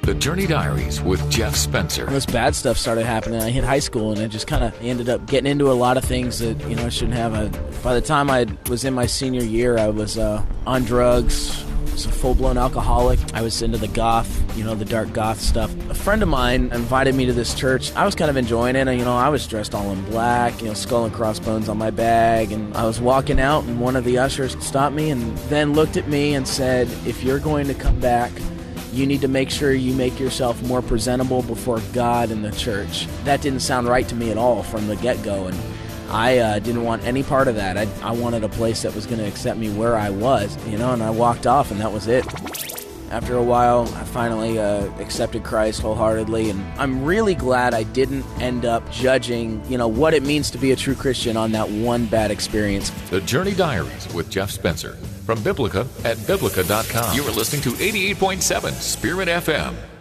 The Journey Diaries with Jeff Spencer. This bad stuff started happening. I hit high school, and I just kind of ended up getting into a lot of things that, I shouldn't have. By the time I was in my senior year, I was on drugs. I was a full-blown alcoholic. I was into the goth, the dark goth stuff. A friend of mine invited me to this church. I was kind of enjoying it. I was dressed all in black, skull and crossbones on my bag. And I was walking out, and one of the ushers stopped me and then looked at me and said, "If you're going to come back, you need to make sure you make yourself more presentable before God and the church." That didn't sound right to me at all from the get-go, and I didn't want any part of that. I wanted a place that was going to accept me where I was, and I walked off, and that was it. After a while, I finally accepted Christ wholeheartedly, and I'm really glad I didn't end up judging, what it means to be a true Christian on that one bad experience. The Journey Diaries with Jeff Spencer from Biblica at Biblica.com. You are listening to 88.7 Spirit FM.